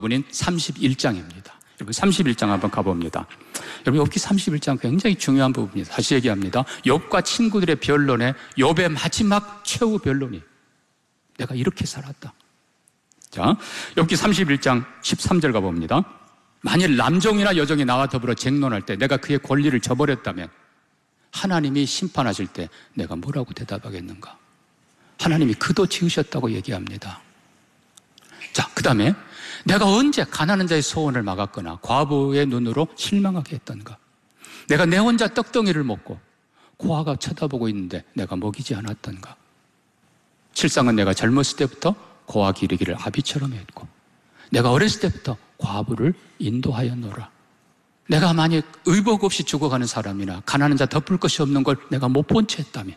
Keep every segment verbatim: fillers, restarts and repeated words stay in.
본인 삼십일 장입니다. 여러분 삼십일 장 한번 가봅니다. 여러분 욥기 삼십일 장 굉장히 중요한 부분입니다. 다시 얘기합니다. 욥과 친구들의 변론에 욥의 마지막 최후 변론이 내가 이렇게 살았다. 자, 욥기 삼십일 장 십삼 절 가봅니다. 만일 남종이나 여종이 나와 더불어 쟁론할 때 내가 그의 권리를 저버렸다면 하나님이 심판하실 때 내가 뭐라고 대답하겠는가? 하나님이 그도 지으셨다고 얘기합니다. 자, 그 다음에 내가 언제 가난한 자의 소원을 막았거나 과부의 눈으로 실망하게 했던가? 내가 내 혼자 떡덩이를 먹고 고아가 쳐다보고 있는데 내가 먹이지 않았던가? 실상은 내가 젊었을 때부터 고아 기르기를 아비처럼 했고 내가 어렸을 때부터 과부를 인도하였노라. 내가 만약 의복 없이 죽어가는 사람이나 가난한 자 덮을 것이 없는 걸 내가 못 본 채 했다면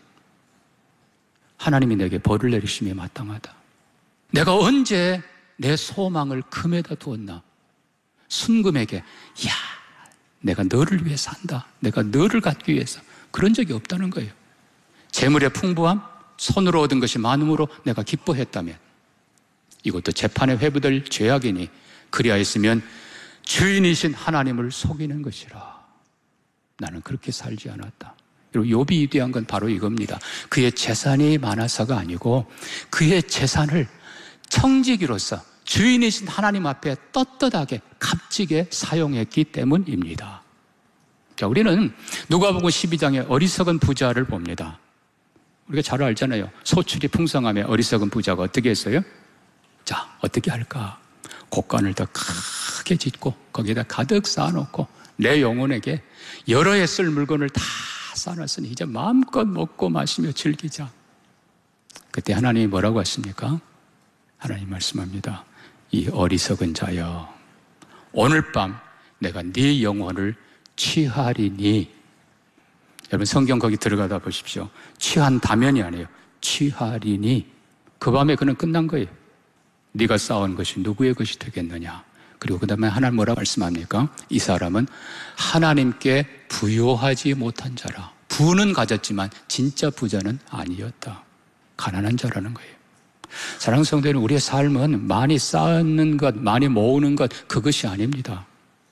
하나님이 내게 벌을 내리심이 마땅하다. 내가 언제 내 소망을 금에다 두었나? 순금에게 야, 내가 너를 위해 산다. 내가 너를 갖기 위해서. 그런 적이 없다는 거예요. 재물의 풍부함, 손으로 얻은 것이 많음으로 내가 기뻐했다면 이것도 재판에 회부될 죄악이니 그리하였으면 주인이신 하나님을 속이는 것이라. 나는 그렇게 살지 않았다. 그리고 욥이 위대한 건 바로 이겁니다. 그의 재산이 많아서가 아니고 그의 재산을 청지기로서 주인이신 하나님 앞에 떳떳하게 값지게 사용했기 때문입니다. 자, 우리는 누가복음 십이 장의 어리석은 부자를 봅니다. 우리가 잘 알잖아요. 소출이 풍성함에 어리석은 부자가 어떻게 했어요? 자, 어떻게 할까? 곡간을 더 크게 짓고 거기에다 가득 쌓아놓고 내 영혼에게 여러 해 쓸 물건을 다 쌓아놨으니 이제 마음껏 먹고 마시며 즐기자. 그때 하나님이 뭐라고 하십니까? 하나님 말씀합니다. 이 어리석은 자여, 오늘 밤 내가 네 영혼을 취하리니. 여러분 성경 거기 들어가다 보십시오. 취한다면이 아니에요. 취하리니. 그 밤에 그는 끝난 거예요. 네가 쌓은 것이 누구의 것이 되겠느냐. 그리고 그 다음에 하나님 뭐라고 말씀합니까? 이 사람은 하나님께 부요하지 못한 자라. 부는 가졌지만 진짜 부자는 아니었다. 가난한 자라는 거예요. 사랑하는 성도는 우리의 삶은 많이 쌓는 것, 많이 모으는 것, 그것이 아닙니다.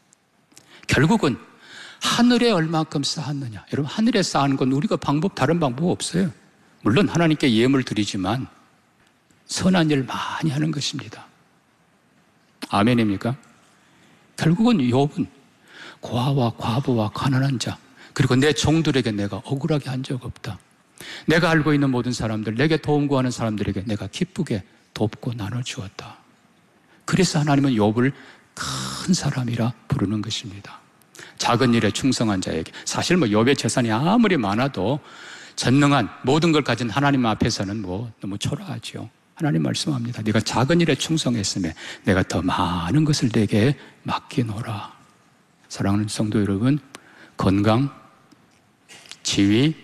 결국은 하늘에 얼마큼 쌓았느냐. 여러분 하늘에 쌓은 건 우리가 방법, 다른 방법 없어요. 물론 하나님께 예물 드리지만 선한 일 많이 하는 것입니다. 아멘입니까? 결국은 욥은 고아와 과부와 가난한 자, 그리고 내 종들에게 내가 억울하게 한 적 없다. 내가 알고 있는 모든 사람들, 내게 도움 구하는 사람들에게 내가 기쁘게 돕고 나눠주었다. 그래서 하나님은 욥을 큰 사람이라 부르는 것입니다. 작은 일에 충성한 자에게. 사실 뭐 욥의 재산이 아무리 많아도 전능한 모든 걸 가진 하나님 앞에서는 뭐 너무 초라하죠. 하나님 말씀합니다. 네가 작은 일에 충성했으면 내가 더 많은 것을 내게 맡기노라. 사랑하는 성도 여러분, 건강, 지위,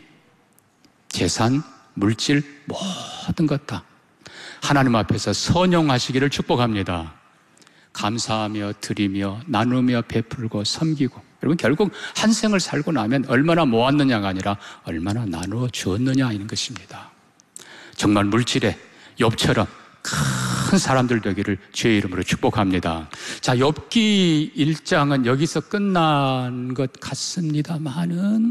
재산, 물질 모든 것 다 하나님 앞에서 선용하시기를 축복합니다. 감사하며 드리며 나누며 베풀고 섬기고. 여러분 결국 한 생을 살고 나면 얼마나 모았느냐가 아니라 얼마나 나누어 주었느냐 하는 것입니다. 정말 물질에 욥처럼 큰 사람들 되기를 주의 이름으로 축복합니다. 자, 욥기 일 장은 여기서 끝난 것 같습니다만은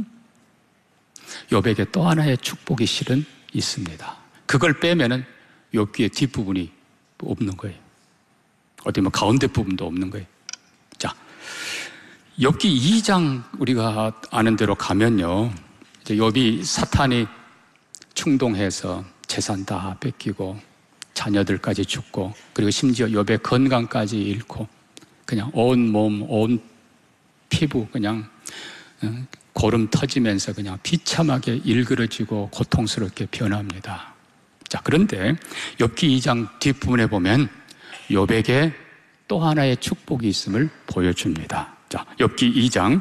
욥에게 또 하나의 축복이 실은 있습니다. 그걸 빼면은 욥기의 뒷부분이 없는 거예요. 어디 뭐 가운데 부분도 없는 거예요. 자, 욥기 이 장 우리가 아는 대로 가면요, 이제 욥이 사탄이 충동해서 재산 다 뺏기고 자녀들까지 죽고 그리고 심지어 욥의 건강까지 잃고 그냥 온 몸, 온 피부 그냥 고름 터지면서 그냥 비참하게 일그러지고 고통스럽게 변합니다. 자, 그런데 욥기 이 장 뒷부분에 보면 욥에게 또 하나의 축복이 있음을 보여줍니다. 자, 욥기 이 장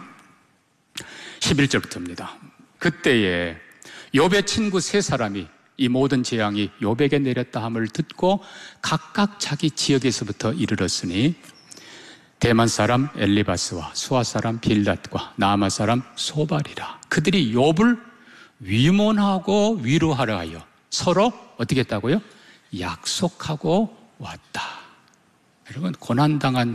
십일 절부터입니다. 그때에 욥의 친구 세 사람이 이 모든 재앙이 욥에게 내렸다 함을 듣고 각각 자기 지역에서부터 이르렀으니 대만 사람 엘리바스와 수아 사람 빌닷과 나아마 사람 소발이라. 그들이 욥을 위문하고 위로하려 하여 서로 어떻게 했다고요? 약속하고 왔다. 여러분, 고난당한